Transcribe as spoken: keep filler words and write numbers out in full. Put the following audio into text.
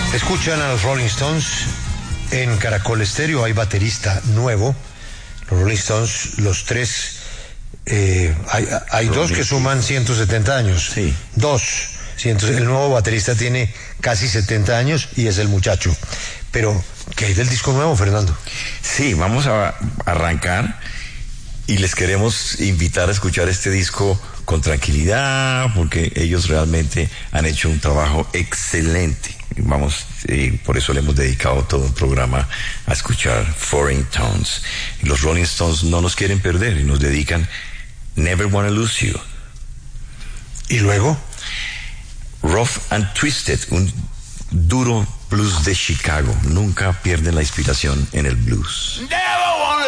Escuchan a los Rolling Stones en Caracol Estéreo. Hay baterista nuevo. Los Rolling Stones, los tres, eh, hay, hay dos que suman ciento setenta años. Sí. Dos. El nuevo baterista tiene casi setenta años y es el muchacho. Pero, ¿qué hay del disco nuevo, Fernando? Sí, vamos a arrancar y les queremos invitar a escuchar este disco con tranquilidad, porque ellos realmente han hecho un trabajo excelente. Vamos, eh, por eso le hemos dedicado todo un programa a escuchar Foreign Tones. Los Rolling Stones no nos quieren perder y nos dedican Never Wanna Lose You. ¿Y luego? Rough and Twisted, un duro blues de Chicago. Nunca pierden la inspiración en el blues.